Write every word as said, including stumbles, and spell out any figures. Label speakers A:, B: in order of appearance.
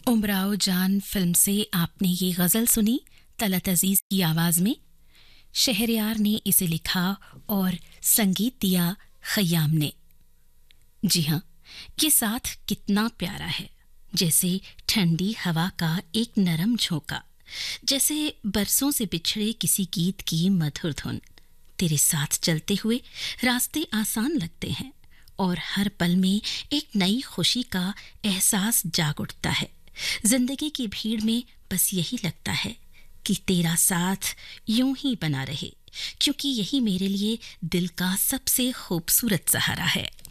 A: उमराव जान फिल्म से आपने ये गज़ल सुनी तलत अजीज़ की आवाज़ में। शहरयार ने इसे लिखा और संगीत दिया खयाम ने। जी हाँ, ये साथ कितना प्यारा है, जैसे ठंडी हवा का एक नरम झोंका, जैसे बरसों से बिछड़े किसी गीत की मधुर धुन। तेरे साथ चलते हुए रास्ते आसान लगते हैं और हर पल में एक नई खुशी का एहसास जाग उठता है। जिंदगी की भीड़ में बस यही लगता है कि तेरा साथ यूं ही बना रहे, क्योंकि यही मेरे लिए दिल का सबसे खूबसूरत सहारा है।